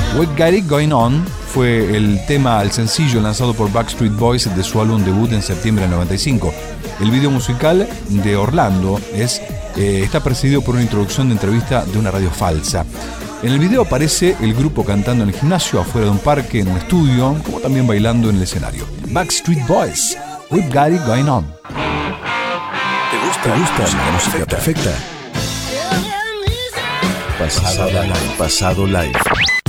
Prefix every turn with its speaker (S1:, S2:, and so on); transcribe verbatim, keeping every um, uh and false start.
S1: What Got It Going On fue el tema, el sencillo lanzado por Backstreet Boys de su álbum debut en septiembre del noventa y cinco. El video musical de Orlando es, eh, está precedido por una introducción de entrevista de una radio falsa. En el video aparece el grupo cantando en el gimnasio, afuera de un parque, en un estudio, como también bailando en el escenario. Backstreet Boys, We've Got It Going On.
S2: ¿Te gusta, ¿Te gusta la música perfecta? Pasado live. Pasado live.